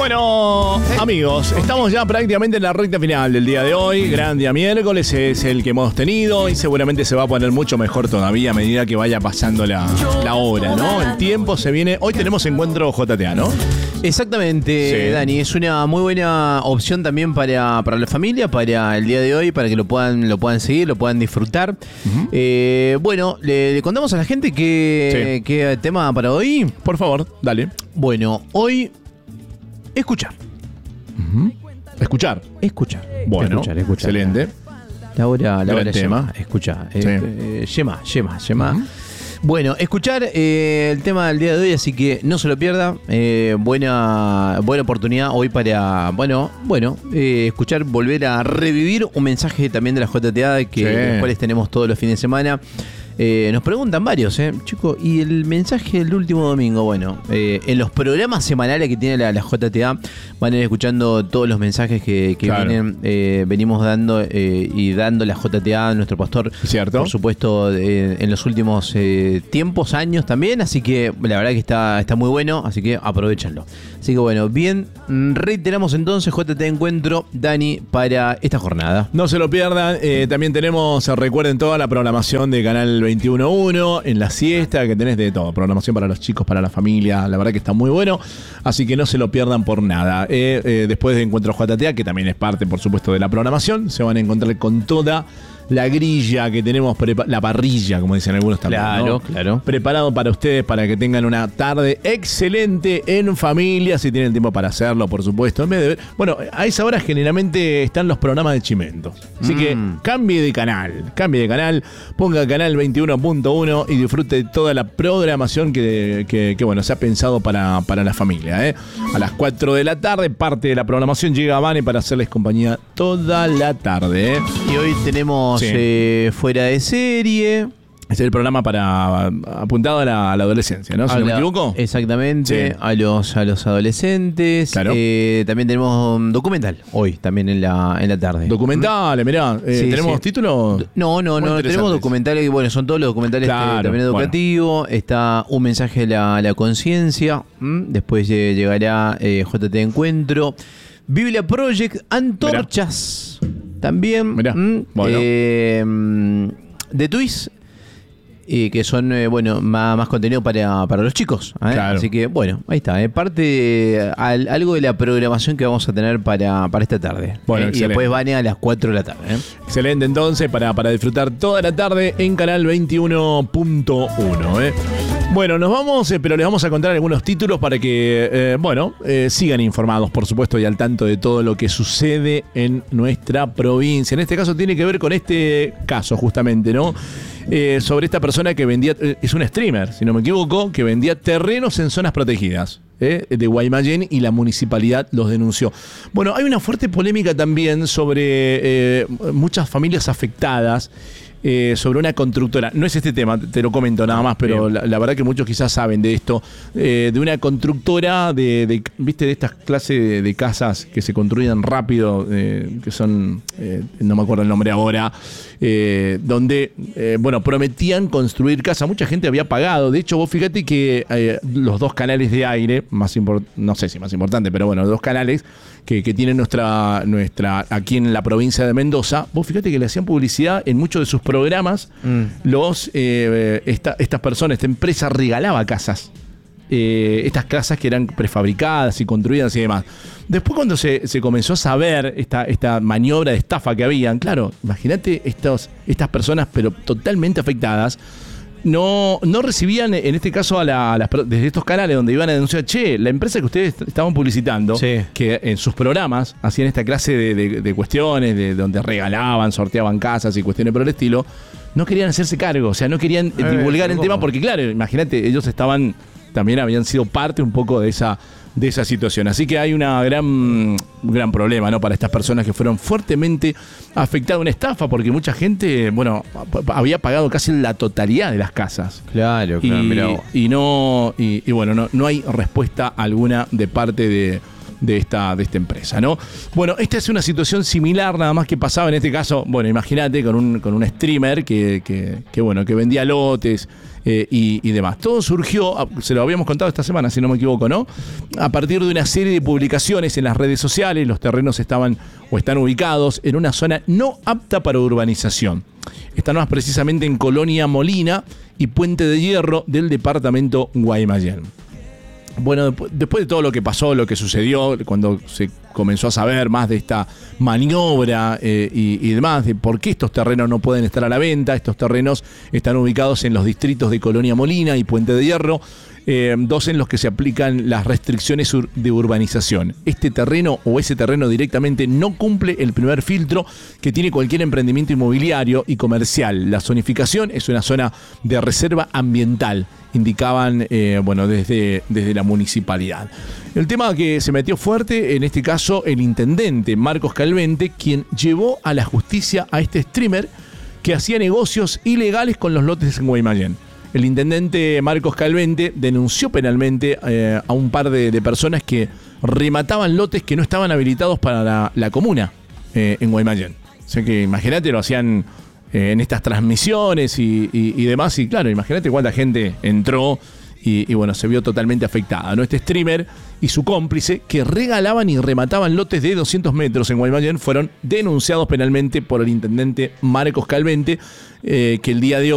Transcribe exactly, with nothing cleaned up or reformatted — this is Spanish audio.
Bueno, amigos, estamos ya prácticamente en la recta final del día de hoy. Gran día miércoles, es el que hemos tenido y seguramente se va a poner mucho mejor todavía a medida que vaya pasando la, la hora, ¿no? El tiempo se viene. Hoy tenemos encuentro J T A, ¿no? Exactamente, sí. Dani, es una muy buena opción también para, para la familia, para el día de hoy, para que lo puedan, lo puedan seguir, lo puedan disfrutar. Uh-huh. eh, bueno, le, le contamos a la gente qué, sí. qué tema para hoy. Por favor, dale. Bueno, hoy, escuchar. Uh-huh. Escuchar. Escuchar. Bueno, escuchar, escuchar. Excelente. La hora, la hora tema. Escuchar. Sí. Eh, eh, Yema, Yema, Yema. Uh-huh. Bueno, escuchar eh, el tema del día de hoy, así que no se lo pierda. Eh, buena, buena oportunidad hoy para, bueno, bueno, eh, escuchar, volver a revivir un mensaje también de la J T A, que sí. los cuales tenemos todos los fines de semana. Eh, nos preguntan varios, ¿eh? Chicos, y el mensaje del último domingo, bueno, eh, en los programas semanales que tiene la, la J T A van a ir escuchando todos los mensajes que, que claro. vienen, eh, venimos dando eh, y dando la J T A, nuestro pastor, ¿cierto? Por supuesto, eh, en los últimos eh, tiempos, años también, así que la verdad que está, está muy bueno, así que aprovechenlo. Así que bueno, bien, reiteramos entonces J T A Encuentro, Dani, para esta jornada. No se lo pierdan, eh, también tenemos, recuerden, toda la programación de Canal veintiuno uno, en la siesta, que tenés de todo, programación para los chicos, para la familia, la verdad que está muy bueno, así que no se lo pierdan por nada. Eh, eh, después de Encuentro J T A, que también es parte, por supuesto, de la programación, se van a encontrar con toda la grilla que tenemos, prepa- la parrilla, como dicen algunos también. Claro, ¿no? claro. Preparado para ustedes, para que tengan una tarde excelente en familia, si tienen tiempo para hacerlo, por supuesto. En vez de ver, bueno, a esa hora generalmente están los programas de Chimentos. Así mm. que cambie de canal, cambie de canal, ponga Canal veintiuno punto uno y disfrute de toda la programación que, que, que bueno, se ha pensado para, para la familia. ¿eh? A las cuatro de la tarde, parte de la programación llega Vane para hacerles compañía toda la tarde. ¿eh? Y hoy tenemos... Sí. Eh, fuera de serie. Es el programa para apuntado a la, a la adolescencia, ¿no? Si a no la, me equivoco. Exactamente, sí. a los a los adolescentes. Claro. Eh, también tenemos un documental hoy, también en la en la tarde. Documentales, mirá. Eh, sí, ¿Tenemos sí. títulos? No, no, no. Tenemos documentales, bueno, son todos los documentales claro, eh, también educativos. Bueno. Está un mensaje de la, la conciencia. ¿Mm? Después eh, llegará eh, J T Encuentro. Biblia Project, Antorchas. Mirá. También Mirá, mm, bueno. eh, de Twist, eh, que son eh, bueno más, más contenido para, para los chicos. ¿eh? Claro. Así que bueno, ahí está. Eh, parte al, algo de la programación que vamos a tener para, para esta tarde. Bueno, eh, y después van a las cuatro de la tarde. ¿eh? Excelente, entonces, para, para disfrutar toda la tarde en Canal veintiuno punto uno. ¿eh? Bueno, nos vamos, eh, pero les vamos a contar algunos títulos para que, eh, bueno, eh, sigan informados, por supuesto, y al tanto de todo lo que sucede en nuestra provincia. En este caso tiene que ver con este caso, justamente, ¿no? Eh, sobre esta persona que vendía, eh, es un streamer, si no me equivoco, que vendía terrenos en zonas protegidas eh, de Guaymallén y la municipalidad los denunció. Bueno, hay una fuerte polémica también sobre eh, muchas familias afectadas. Eh, sobre una constructora, no es este tema, te lo comento nada más, pero la, la verdad que muchos quizás saben de esto, eh, de una constructora de, de, viste, de estas clases de, de casas que se construyen rápido, eh, que son, eh, no me acuerdo el nombre ahora, eh, donde, eh, bueno, prometían construir casas, mucha gente había pagado, de hecho vos fíjate que eh, los dos canales de aire, más import- no sé si más importante, pero bueno, los dos canales que, que tiene nuestra, nuestra, aquí en la provincia de Mendoza, vos fíjate que le hacían publicidad en muchos de sus programas, mm. los eh, esta, estas personas, esta empresa regalaba casas. Eh, estas casas que eran prefabricadas y construidas y demás. Después cuando se, se comenzó a saber esta, esta maniobra de estafa que habían, claro, imagínate estos, estas personas, pero totalmente afectadas, no, no recibían, en este caso, a, la, a las, desde estos canales donde iban a denunciar, che, la empresa que ustedes estaban publicitando, sí. que en sus programas hacían esta clase de, de, de cuestiones, de donde regalaban, sorteaban casas y cuestiones por el estilo, no querían hacerse cargo, o sea, no querían eh, divulgar el ¿cómo? tema, porque claro, imagínate, ellos estaban, también habían sido parte un poco de esa de esa situación. Así que hay una gran, un gran problema, ¿no? Para estas personas que fueron fuertemente afectadas, una estafa, porque mucha gente, bueno, había pagado casi la totalidad de las casas. Claro, claro. Y, mirá. y no, y, y bueno, no, no hay respuesta alguna de parte de, de esta, de esta empresa, ¿no? Bueno, esta es una situación similar, nada más que pasaba en este caso, bueno, imagínate con un, con un streamer que, que, que, bueno, que vendía lotes eh, y, y demás. Todo surgió, se lo habíamos contado esta semana, si no me equivoco, ¿no? A partir de una serie de publicaciones en las redes sociales, los terrenos estaban o están ubicados en una zona no apta para urbanización. Están más precisamente en Colonia Molina y Puente de Hierro del departamento Guaymallén. Bueno, después de todo lo que pasó, lo que sucedió, cuando se comenzó a saber más de esta maniobra eh, y, y demás, de por qué estos terrenos no pueden estar a la venta, estos terrenos están ubicados en los distritos de Colonia Molina y Puente de Hierro, eh, dos en los que se aplican las restricciones de urbanización. Este terreno o ese terreno directamente no cumple el primer filtro que tiene cualquier emprendimiento inmobiliario y comercial. La zonificación es una zona de reserva ambiental, indicaban eh, bueno, desde, desde la municipalidad. El tema que se metió fuerte, en este caso, el intendente Marcos Calvente, quien llevó a la justicia a este streamer que hacía negocios ilegales con los lotes en Guaymallén. El intendente Marcos Calvente denunció penalmente eh, a un par de, de personas que remataban lotes que no estaban habilitados para la, la comuna eh, en Guaymallén. O sea que imagínate, lo hacían eh, en estas transmisiones y, y, y demás. Y claro, imagínate cuánta gente entró y, y bueno, se vio totalmente afectada, ¿no? Este streamer y su cómplice, que regalaban y remataban lotes de doscientos metros en Guaymallén, fueron denunciados penalmente por el intendente Marcos Calvente, eh, que el día de hoy